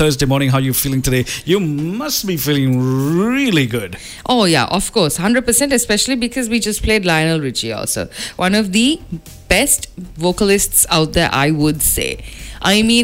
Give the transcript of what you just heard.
Thursday morning. How are you feeling today? You must be feeling really good. Oh, yeah, of course. 100%, especially because we just played Lionel Richie also. One of the best vocalists out there, I would say. I mean,